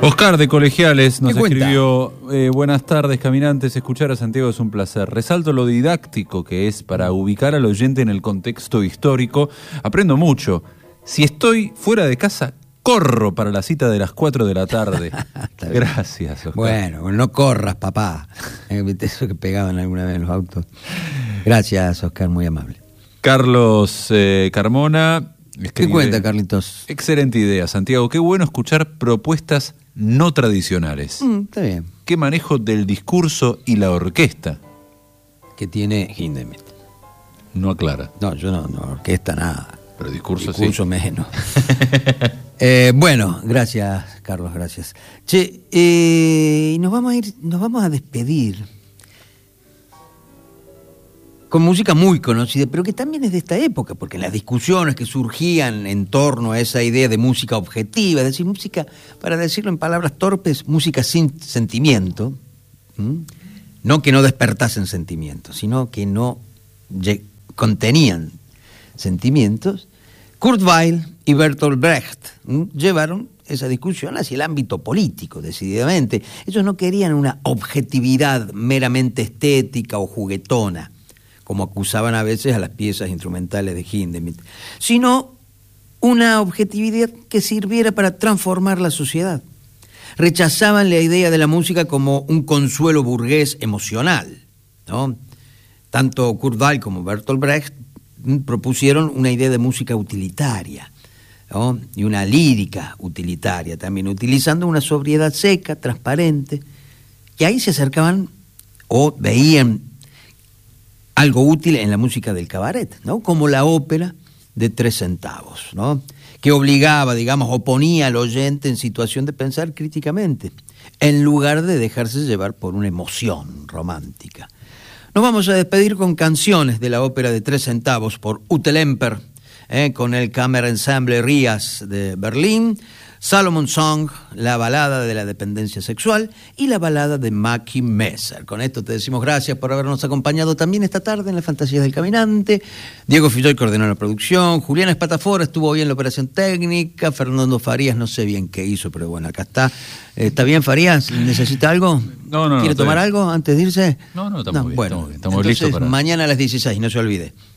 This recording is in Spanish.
Oscar de Colegiales nos ¿Qué escribió: buenas tardes, caminantes, escuchar a Santiago es un placer. Resalto lo didáctico que es para ubicar al oyente en el contexto histórico. Aprendo mucho. Si estoy fuera de casa, corro para la cita de las 4 de la tarde. Gracias, Oscar. Bueno, no corras, papá. Eso que pegaban alguna vez en los autos. Gracias, Oscar, muy amable. Carlos Carmona escribe: ¿Qué cuenta, Carlitos? Excelente idea, Santiago. Qué bueno escuchar propuestas no tradicionales. Está bien. Qué manejo del discurso y la orquesta. ¿Qué tiene Hindemith? No aclara. No, yo no orquesta nada. Pero discurso sí. Menos. Bueno, gracias, Carlos, gracias. Che, nos vamos a despedir con música muy conocida, pero que también es de esta época, porque las discusiones que surgían en torno a esa idea de música objetiva, es decir, música, para decirlo en palabras torpes, música sin sentimiento, no que no despertasen sentimientos, sino que no contenían sentimientos. Kurt Weill y Bertolt Brecht llevaron esa discusión hacia el ámbito político, decididamente. Ellos no querían una objetividad meramente estética o juguetona, como acusaban a veces a las piezas instrumentales de Hindemith, sino una objetividad que sirviera para transformar la sociedad. Rechazaban la idea de la música como un consuelo burgués emocional, ¿no? Tanto Kurt Weill como Bertolt Brecht propusieron una idea de música utilitaria, ¿no? Y una lírica utilitaria también, utilizando una sobriedad seca, transparente, y ahí se acercaban o veían algo útil en la música del cabaret, ¿no? Como la ópera de 3 centavos, ¿no? Que obligaba, digamos, o ponía al oyente en situación de pensar críticamente, en lugar de dejarse llevar por una emoción romántica. Nos vamos a despedir con canciones de la ópera de 3 centavos por Ute Lemper, con el Kammerensemble Rias de Berlín, Salomon Song, la balada de la dependencia sexual, y la balada de Mackie Messer. Con esto te decimos gracias por habernos acompañado también esta tarde en las Fantasías del Caminante. Diego Filloy coordinó la producción, Juliana Espatafora estuvo hoy en la operación técnica, Fernando Farías no sé bien qué hizo, pero bueno, acá está. ¿Está bien, Farías? ¿Necesita algo? No. ¿Quiere tomar algo antes de irse? No, estamos bien. Bueno, estamos listos para... mañana a las 16, no se olvide.